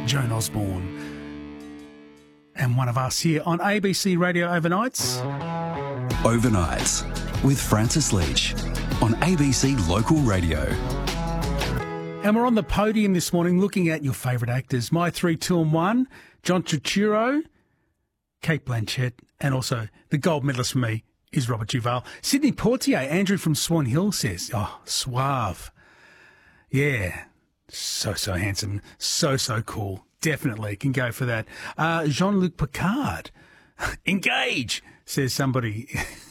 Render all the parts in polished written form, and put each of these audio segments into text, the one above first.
Joan Osborne. And one of us here on ABC Radio Overnights. Overnights with Francis Leach on ABC Local Radio. And we're on the podium this morning looking at your favourite actors. My 3, 2 and 1, John Turturro, Cate Blanchett, and also the gold medalist for me is Robert Duvall. Sydney Portier, Andrew from Swan Hill says, oh, suave. Yeah, so handsome, so cool. Definitely can go for that. Jean-Luc Picard, engage, says somebody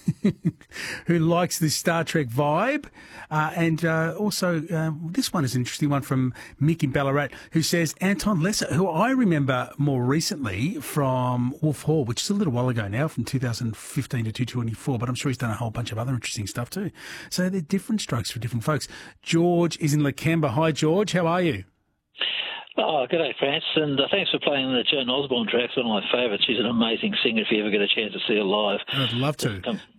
who likes this Star Trek vibe. And also, this one is an interesting one from Mick in Ballarat, who says Anton Lesser, who I remember more recently from Wolf Hall, which is a little while ago now, from 2015 to 2024, but I'm sure he's done a whole bunch of other interesting stuff too. So they're different strokes for different folks. George is in Lakemba. Hi, George. How are you? Oh, good day, France, and thanks for playing the Joan Osborne track. It's one of my favourites. She's an amazing singer if you ever get a chance to see her live. I'd love to.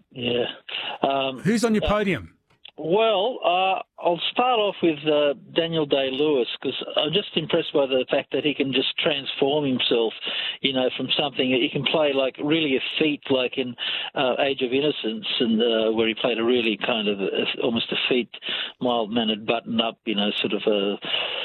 Who's on your podium? Well, I'll start off with Daniel Day-Lewis, because I'm just impressed by the fact that he can just transform himself, from something. He can play like really a feat, like in Age of Innocence, and where he played a really kind of almost a feat, mild-mannered, button-up, sort of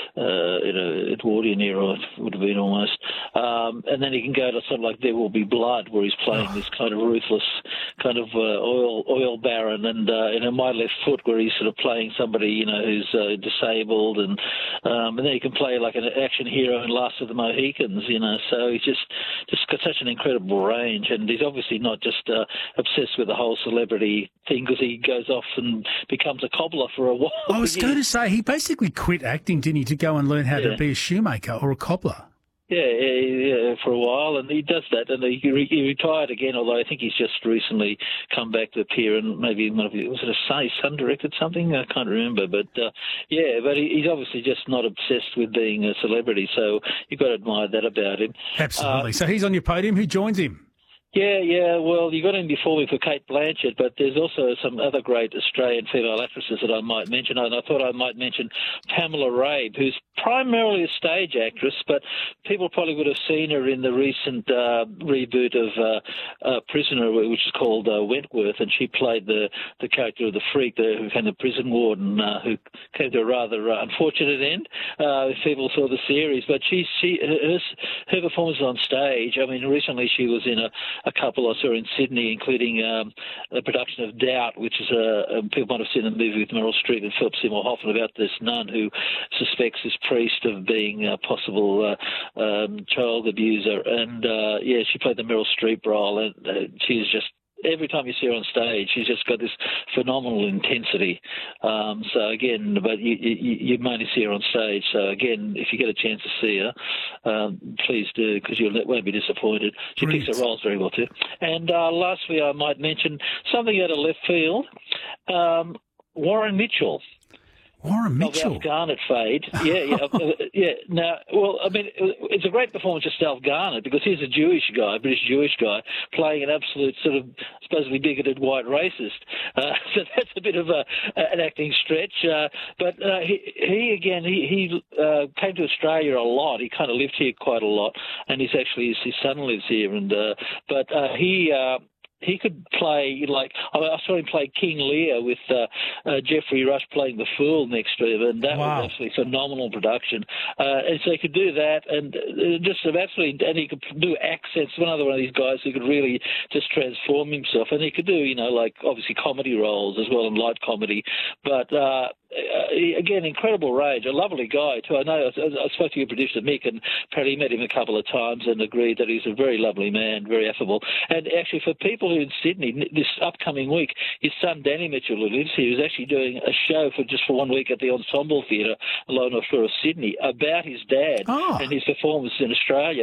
Edwardian era, it would have been almost. And then he can go to something like There Will Be Blood, where he's playing this kind of ruthless kind of oil baron, and in My Left Foot, where he's sort of playing somebody, who's disabled, and then he can play like an action hero in Last of the Mohicans, so he's just got such an incredible range, and he's obviously not just obsessed with the whole celebrity thing, because he goes off and becomes a cobbler for a while. I was going to say, he basically quit acting, didn't he, to go and learn how to be a shoemaker or a cobbler? Yeah, for a while, and he does that, and he retired again, although I think he's just recently come back to appear, and maybe was it his son directed something? I can't remember, but but he's obviously just not obsessed with being a celebrity, so you've got to admire that about him. Absolutely. So he's on your podium. Who joins him? Yeah. Well, you got in before me for Cate Blanchett, but there's also some other great Australian female actresses that I might mention. And I thought I might mention Pamela Rabe, who's primarily a stage actress, but people probably would have seen her in the recent reboot of Prisoner, which is called Wentworth, and she played the character of the freak, who became the prison warden, who came to a rather unfortunate end if people saw the series. But her performance on stage, I mean, recently she was in a couple I saw in Sydney, including the production of Doubt, which is people might have seen the movie with Meryl Streep and Philip Seymour Hoffman about this nun who suspects this priest of being a possible child abuser. And, she played the Meryl Streep role, and she's just, every time you see her on stage, she's just got this phenomenal intensity. So again, but you mainly see her on stage. So again, if you get a chance to see her, please do, because you won't be disappointed. She picks her roles very well too. And lastly, I might mention something out of left field. Warren Mitchell. Warren Mitchell. Of Alf Garnett fade. Yeah. Now, well, I mean, it's a great performance of Alf Garnett, because he's a British Jewish guy, playing an absolute sort of supposedly bigoted white racist. So that's a bit of an acting stretch. But he came to Australia a lot. He kind of lived here quite a lot, and his son lives here. And he could play, like, I saw him play King Lear with Geoffrey Rush playing the Fool next to him, and that was absolutely phenomenal production. And so he could do that, and just absolutely, and he could do accents. Another one of these guys who could really just transform himself, and he could do, like, obviously comedy roles as well, and light comedy. But again, incredible range. A lovely guy too. I know. I spoke to your producer Mick, and apparently met him a couple of times and agreed that he's a very lovely man, very affable. And actually, for people who in Sydney this upcoming week, his son Danny Mitchell, who lives here, is actually doing a show for 1 week at the Ensemble Theatre along the shore of Sydney about his dad and his performance in Australia.